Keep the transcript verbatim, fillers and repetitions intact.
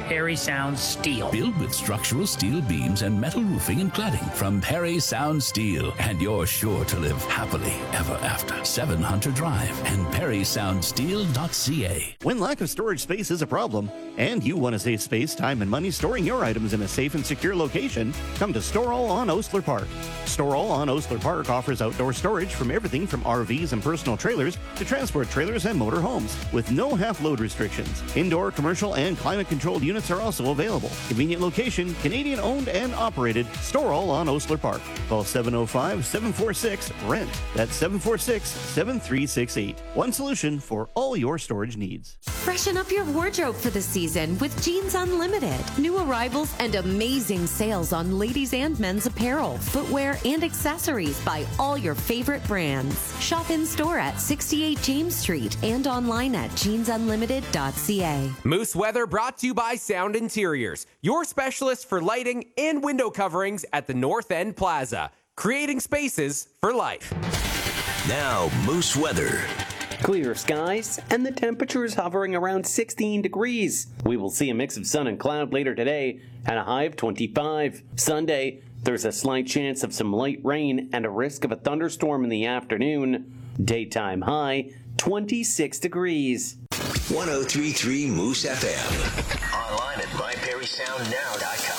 Perry Sound Steel. Built with structural steel beams and metal roofing and cladding from Perry Sound Steel. And you're sure to live happily ever after. seven Hunter Drive and perry sound steel dot c a. When lack of storage space is a problem, and you want to save space, time, and money storing your items in a safe and secure location, come to Store All on Osler Park. Store All on Osler Park offers outdoor storage from everything from R Vs and personal trailers to transport trailers and motor homes, with no half-load restrictions. Indoor, commercial, and climate-controlled units are also available. Convenient location, Canadian-owned and operated, Store All on Osler Park. Call seven oh five, seven four six, R E N T. That's seven four six, seven three six eight. One solution for all your storage needs. Freshen up your wardrobe for the season with Jeans Unlimited. New arrivals and amazing sales on ladies and men's apparel, footwear, and accessories by all your favorite brands. Shop in store at sixty-eight James Street and online at jeans unlimited dot c a. Moose Weather brought to you by Sound Interiors, your specialist for lighting and window coverings at the North End Plaza, creating spaces for life. Now, Moose Weather. Clear skies, and the temperature is hovering around sixteen degrees. We will see a mix of sun and cloud later today and a high of twenty-five. Sunday, there's a slight chance of some light rain and a risk of a thunderstorm in the afternoon. Daytime high, twenty-six degrees. one oh three point three Moose F M. Online at my perry sound now dot com.